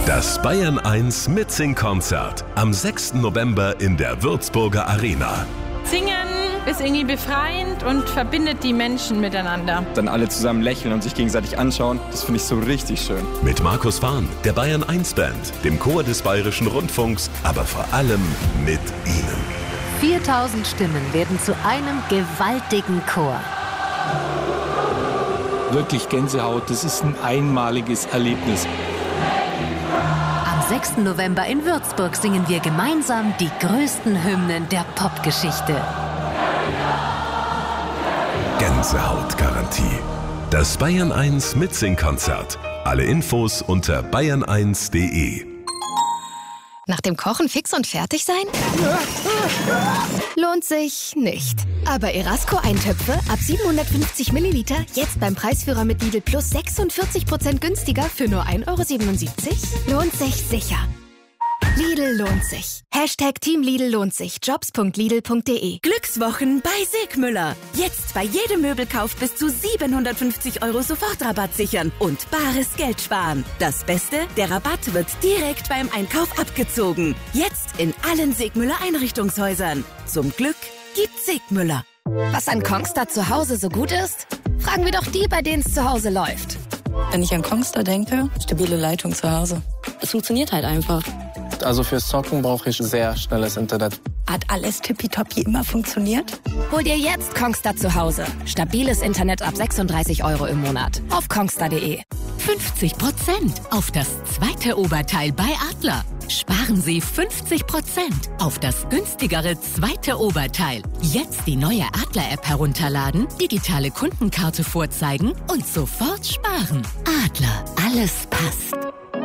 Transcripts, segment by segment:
Das Bayern 1 Mitsing-Konzert am 6. November in der Würzburger Arena. Singen ist irgendwie befreiend und verbindet die Menschen miteinander. Dann alle zusammen lächeln und sich gegenseitig anschauen, das finde ich so richtig schön. Mit Markus Fahn, der Bayern 1 Band, dem Chor des Bayerischen Rundfunks, aber vor allem mit Ihnen. 4000 Stimmen werden zu einem gewaltigen Chor. Wirklich Gänsehaut, das ist ein einmaliges Erlebnis. Am 6. November in Würzburg singen wir gemeinsam die größten Hymnen der Popgeschichte. Gänsehautgarantie. Das Bayern 1 Mitsing-Konzert. Alle Infos unter bayern1.de. Nach dem Kochen fix und fertig sein? Lohnt sich nicht. Aber Erasco-Eintöpfe ab 750 Milliliter jetzt beim Preisführer mit Lidl Plus 46% günstiger für nur 1,77 €? Lohnt sich sicher. Lidl lohnt sich. Team Lidl lohnt sich. Jobs.lidl.de. Glückswochen bei Segmüller. Jetzt bei jedem Möbelkauf bis zu 750 € Sofortrabatt sichern und bares Geld sparen. Das Beste, der Rabatt wird direkt beim Einkauf abgezogen. Jetzt in allen Segmüller Einrichtungshäusern. Zum Glück gibt's Segmüller. Was an Kongstar zu Hause so gut ist? Fragen wir doch die, bei denen es zu Hause läuft. Wenn ich an Kongstar denke, stabile Leitung zu Hause. Es funktioniert halt einfach. Also fürs Zocken brauche ich sehr schnelles Internet. Hat alles tippitoppi immer funktioniert? Hol dir jetzt Kongstar zu Hause. Stabiles Internet ab 36 € im Monat. Auf kongstar.de. 50% auf das zweite Oberteil bei Adler. Sparen Sie 50% auf das günstigere zweite Oberteil. Jetzt die neue Adler-App herunterladen, digitale Kundenkarte vorzeigen und sofort sparen. Adler, alles passt.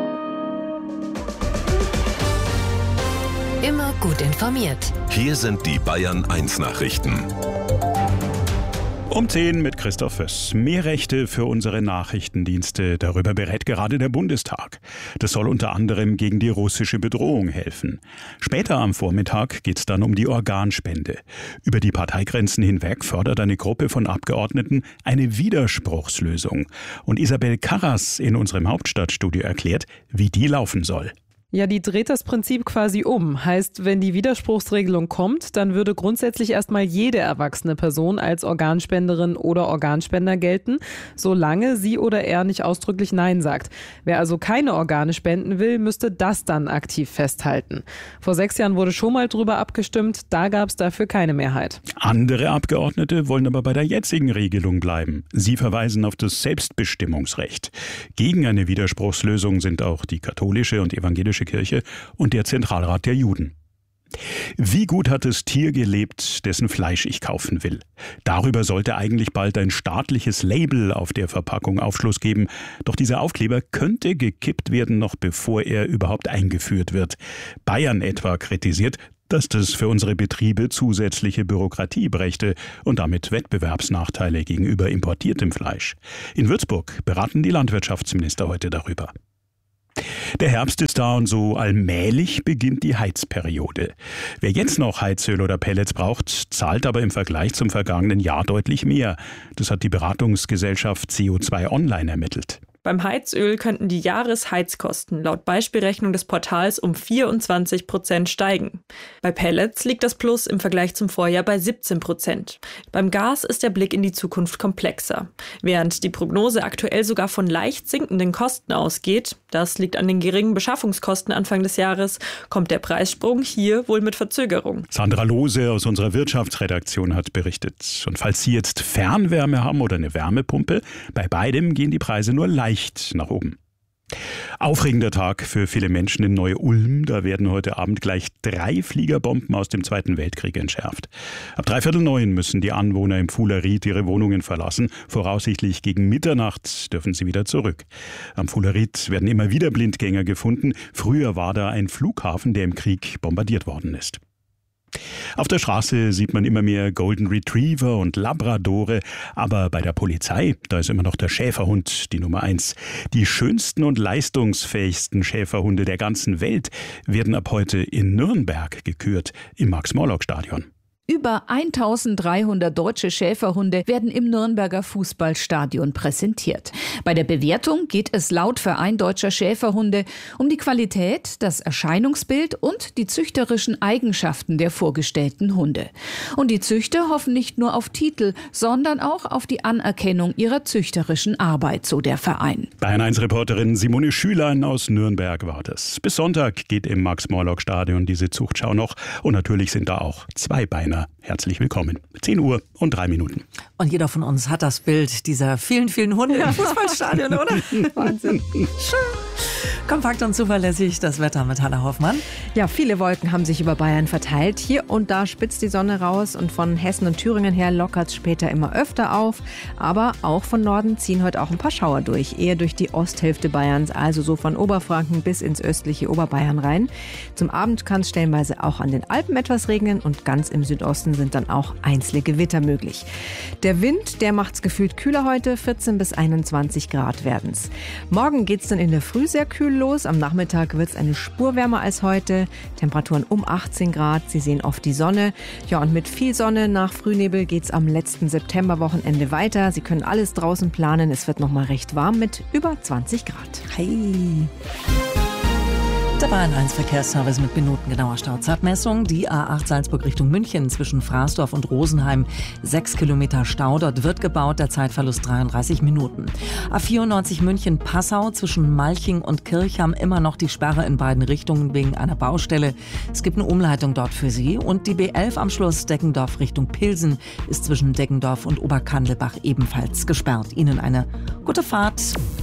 Immer gut informiert. Hier sind die Bayern 1 Nachrichten. Um 10 mit Christoph Föss. Mehr Rechte für unsere Nachrichtendienste. Darüber berät gerade der Bundestag. Das soll unter anderem gegen die russische Bedrohung helfen. Später am Vormittag geht es dann um die Organspende. Über die Parteigrenzen hinweg fördert eine Gruppe von Abgeordneten eine Widerspruchslösung. Und Isabel Karras in unserem Hauptstadtstudio erklärt, wie die laufen soll. Ja, die dreht das Prinzip quasi um. Heißt, wenn die Widerspruchsregelung kommt, dann würde grundsätzlich erstmal jede erwachsene Person als Organspenderin oder Organspender gelten, solange sie oder er nicht ausdrücklich Nein sagt. Wer also keine Organe spenden will, müsste das dann aktiv festhalten. Vor 6 Jahren wurde schon mal drüber abgestimmt, da gab es dafür keine Mehrheit. Andere Abgeordnete wollen aber bei der jetzigen Regelung bleiben. Sie verweisen auf das Selbstbestimmungsrecht. Gegen eine Widerspruchslösung sind auch die katholische und evangelische Kirche und der Zentralrat der Juden. Wie gut hat das Tier gelebt, dessen Fleisch ich kaufen will? Darüber sollte eigentlich bald ein staatliches Label auf der Verpackung Aufschluss geben. Doch dieser Aufkleber könnte gekippt werden, noch bevor er überhaupt eingeführt wird. Bayern etwa kritisiert, dass das für unsere Betriebe zusätzliche Bürokratie brächte und damit Wettbewerbsnachteile gegenüber importiertem Fleisch. In Würzburg beraten die Landwirtschaftsminister heute darüber. Der Herbst ist da und so allmählich beginnt die Heizperiode. Wer jetzt noch Heizöl oder Pellets braucht, zahlt aber im Vergleich zum vergangenen Jahr deutlich mehr. Das hat die Beratungsgesellschaft CO2 Online ermittelt. Beim Heizöl könnten die Jahresheizkosten laut Beispielrechnung des Portals um 24% steigen. Bei Pellets liegt das Plus im Vergleich zum Vorjahr bei 17%. Beim Gas ist der Blick in die Zukunft komplexer. Während die Prognose aktuell sogar von leicht sinkenden Kosten ausgeht, das liegt an den geringen Beschaffungskosten Anfang des Jahres, kommt der Preissprung hier wohl mit Verzögerung. Sandra Lohse aus unserer Wirtschaftsredaktion hat berichtet. Und falls Sie jetzt Fernwärme haben oder eine Wärmepumpe, bei beidem gehen die Preise nur leicht nach oben. Aufregender Tag für viele Menschen in Neu-Ulm. Da werden heute Abend gleich 3 Fliegerbomben aus dem Zweiten Weltkrieg entschärft. Ab 8:45 müssen die Anwohner im Fuhleried ihre Wohnungen verlassen. Voraussichtlich gegen Mitternacht dürfen sie wieder zurück. Am Fuhleried werden immer wieder Blindgänger gefunden. Früher war da ein Flughafen, der im Krieg bombardiert worden ist. Auf der Straße sieht man immer mehr Golden Retriever und Labradore, aber bei der Polizei, da ist immer noch der Schäferhund die Nummer 1. Die schönsten und leistungsfähigsten Schäferhunde der ganzen Welt werden ab heute in Nürnberg gekürt, im Max-Morlock-Stadion. Über 1300 deutsche Schäferhunde werden im Nürnberger Fußballstadion präsentiert. Bei der Bewertung geht es laut Verein Deutscher Schäferhunde um die Qualität, das Erscheinungsbild und die züchterischen Eigenschaften der vorgestellten Hunde. Und die Züchter hoffen nicht nur auf Titel, sondern auch auf die Anerkennung ihrer züchterischen Arbeit, so der Verein. Bayern 1-Reporterin Simone Schülein aus Nürnberg war das. Bis Sonntag geht im Max-Morlock-Stadion diese Zuchtschau noch. Und natürlich sind da auch Zweibeiner herzlich willkommen. 10 Uhr und 3 Minuten. Und jeder von uns hat das Bild dieser vielen, vielen Hunde im Fußballstadion, oder? Wahnsinn. Kompakt und zuverlässig das Wetter mit Hanna Hoffmann. Ja, viele Wolken haben sich über Bayern verteilt. Hier und da spitzt die Sonne raus und von Hessen und Thüringen her lockert es später immer öfter auf. Aber auch von Norden ziehen heute auch ein paar Schauer durch, eher durch die Osthälfte Bayerns, also so von Oberfranken bis ins östliche Oberbayern rein. Zum Abend kann es stellenweise auch an den Alpen etwas regnen und ganz im Südosten sind dann auch einzelne Gewitter möglich. Der Wind, der macht's gefühlt kühler heute, 14 bis 21 Grad werden's. Morgen geht's dann in der Früh sehr kühl los. Am Nachmittag wird's eine Spur wärmer als heute. Temperaturen um 18 Grad. Sie sehen oft die Sonne. Ja, und mit viel Sonne nach Frühnebel geht's am letzten Septemberwochenende weiter. Sie können alles draußen planen. Es wird noch mal recht warm mit über 20 Grad. Hey! Der Bayern 1 Verkehrsservice mit minutengenauer Stauzeitmessung. Die A8 Salzburg Richtung München zwischen Fraßdorf und Rosenheim. 6 Kilometer Stau. Dort wird gebaut. Der Zeitverlust 33 Minuten. A94 München-Passau zwischen Malching und Kirchham. Immer noch die Sperre in beiden Richtungen wegen einer Baustelle. Es gibt eine Umleitung dort für Sie. Und die B11 am Schluss Deggendorf Richtung Pilsen ist zwischen Deggendorf und Oberkandelbach ebenfalls gesperrt. Ihnen eine gute Fahrt.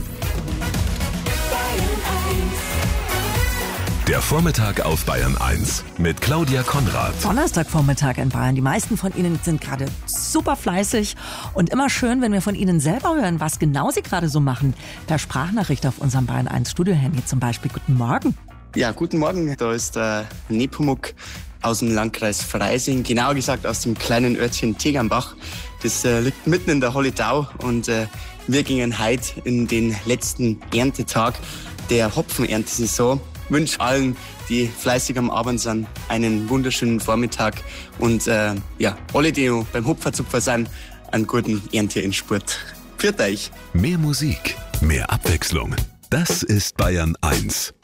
Der Vormittag auf Bayern 1 mit Claudia Konrad. Donnerstagvormittag in Bayern. Die meisten von Ihnen sind gerade super fleißig und immer schön, wenn wir von Ihnen selber hören, was genau Sie gerade so machen. Per Sprachnachricht auf unserem Bayern 1 Studio-Handy zum Beispiel. Guten Morgen. Ja, guten Morgen. Da ist der Nepomuk aus dem Landkreis Freising, genauer gesagt aus dem kleinen Örtchen Tegernbach. Das liegt mitten in der Holledau und wir gingen heute in den letzten Erntetag der Hopfenerntesaison. Ich wünsche allen, die fleißig am Abend sind, einen wunderschönen Vormittag und alle, die beim Hopferzupfer sind, einen guten Ernteendspurt. Pfiat euch! Mehr Musik, mehr Abwechslung. Das ist Bayern 1.